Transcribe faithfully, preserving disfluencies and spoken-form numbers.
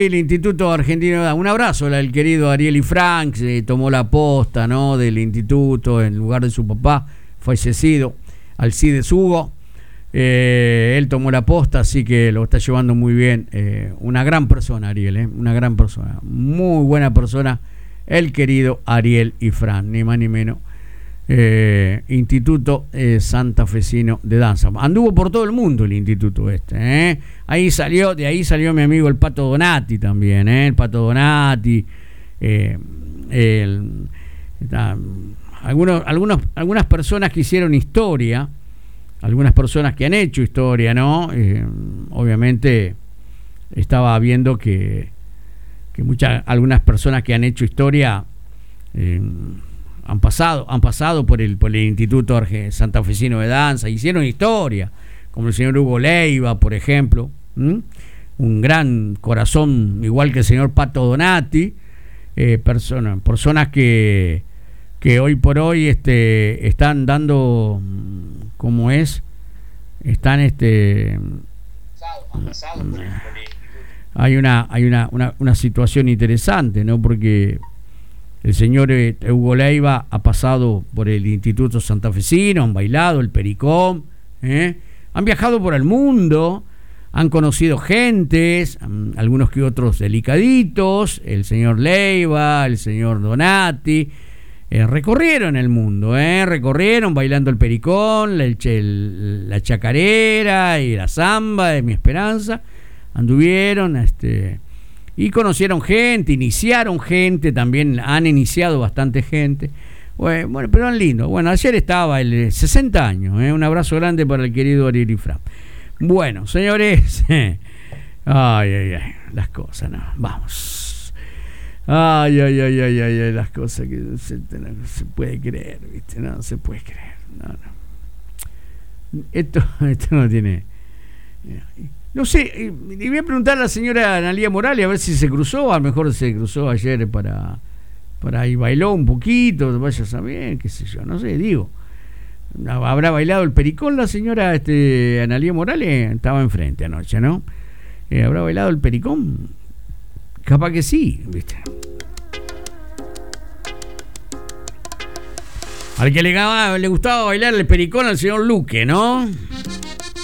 El Instituto Argentino, un abrazo al querido Ariel y Frank, se tomó la posta, ¿no?, del instituto en lugar de su papá fallecido, Alcides Hugo. Eh, él tomó la posta, así que lo está llevando muy bien. Eh, una gran persona, Ariel, ¿eh? Una gran persona, muy buena persona, el querido Ariel y Frank, ni más ni menos. Eh, Instituto eh, Santafesino de Danza. Anduvo por todo el mundo el instituto este, ¿eh? Ahí salió, de ahí salió mi amigo el Pato Donati también, ¿eh? El Pato Donati, eh, el, eh, algunos, algunos, algunas personas que hicieron historia, algunas personas que han hecho historia, ¿no? Eh, obviamente estaba viendo que, que muchas, algunas personas que han hecho historia eh, han pasado, han pasado por el, por el Instituto Santafesino de Danza, hicieron historia, como el señor Hugo Leiva, por ejemplo, ¿m? Un gran corazón, igual que el señor Pato Donati, eh, persona, personas que, que hoy por hoy este, están dando, ¿cómo es? Están este han pasado por el, por el hay una, hay una, una, una situación interesante, ¿no? Porque el señor eh, Hugo Leiva ha pasado por el Instituto Santafesino, han bailado el Pericón, ¿eh? Han viajado por el mundo, han conocido gentes, um, algunos que otros delicaditos, el señor Leiva, el señor Donati, eh, recorrieron el mundo, ¿eh? Recorrieron bailando el Pericón, la, el, la chacarera y la samba de Mi Esperanza, anduvieron, este... y conocieron gente, iniciaron gente, también han iniciado bastante gente. Bueno, bueno, pero es lindo. Bueno, ayer estaba el sesenta años, ¿eh? Un abrazo grande para el querido Ariel y Frank. Bueno, señores, ay, ay, ay, las cosas, no, vamos. Ay, ay, ay, ay, ay, ay las cosas que no se, no se puede creer, ¿viste? No se puede creer, no, no. Esto, esto no tiene... No sé, le voy a preguntar a la señora Analía Morales a ver si se cruzó, a lo mejor se cruzó ayer para, para y bailó un poquito, vaya a saber, qué sé yo, no sé, digo. ¿Habrá bailado el Pericón la señora este, Analía Morales? Estaba enfrente anoche, ¿no? Eh, ¿Habrá bailado el Pericón? Capaz que sí, ¿viste? Al que le, le gustaba bailar el Pericón al señor Luque, ¿no?